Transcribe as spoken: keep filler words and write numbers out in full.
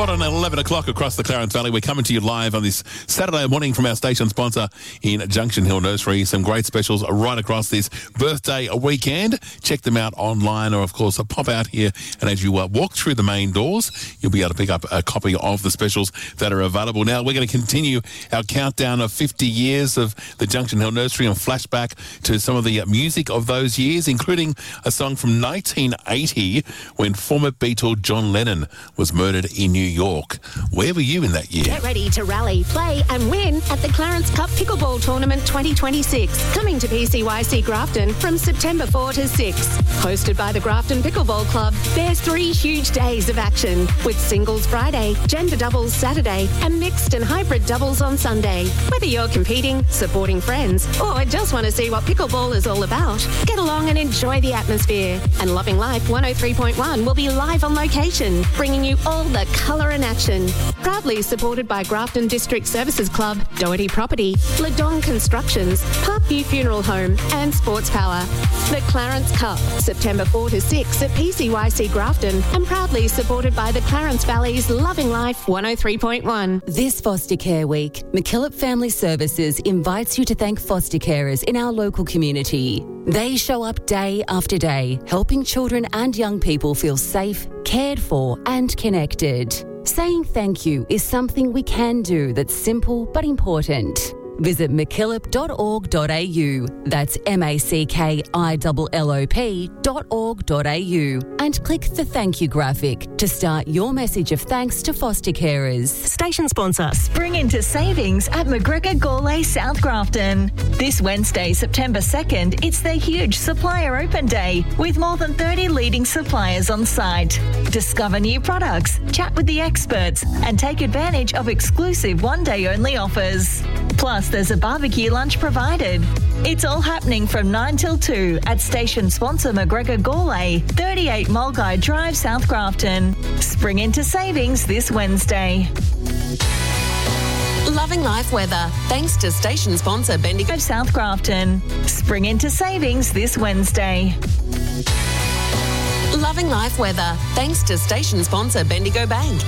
On eleven o'clock across the Clarence Valley, we're coming to you live on this Saturday morning from our station sponsor in Junction Hill Nursery. Some great specials right across this birthday weekend. Check them out online or, of course, pop out here. And as you uh, walk through the main doors, you'll be able to pick up a copy of the specials that are available. Now, we're going to continue our countdown of fifty years of the Junction Hill Nursery and flashback to some of the music of those years, including a song from nineteen eighty when former Beatle John Lennon was murdered in New York. Where were you in that year? Get ready to rally, play and win at the Clarence Cup Pickleball Tournament twenty twenty-six. Coming to P C Y C Grafton from September fourth to sixth. Hosted by the Grafton Pickleball Club, there's three huge days of action with singles Friday, gender doubles Saturday and mixed and hybrid doubles on Sunday. Whether you're competing, supporting friends or just want to see what pickleball is all about, get along and enjoy the atmosphere. And Loving Life one oh three point one will be live on location, bringing you all the colour and action. Proudly supported by Grafton District Services Club, Doherty Property, Ladong Constructions, Parkview Funeral Home and Sports Power. The Clarence Cup, September fourth to sixth at P C Y C Grafton, and proudly supported by the Clarence Valley's Loving Life one oh three point one. This Foster Care Week, MacKillop Family Services invites you to thank foster carers in our local community. They show up day after day, helping children and young people feel safe, cared for and connected. Saying thank you is something we can do that's simple but important. Visit mackillop dot org dot a u. That's M A C K I L L O P dot org dot a u and click the thank you graphic to start your message of thanks to foster carers. Station sponsor. Spring into savings at McGregor Gourlay South Grafton. This Wednesday, September second, it's their huge supplier open day with more than thirty leading suppliers on site. Discover new products, chat with the experts and take advantage of exclusive one-day only offers. Plus, there's a barbecue lunch provided. It's all happening from nine till two at station sponsor McGregor Gourlay, thirty-eight Mulgai Drive, South Grafton. Spring into savings this Wednesday. Loving Life weather, thanks to station sponsor Bendigo South Grafton. Spring into savings this Wednesday. Loving Life weather, thanks to station sponsor Bendigo Bank.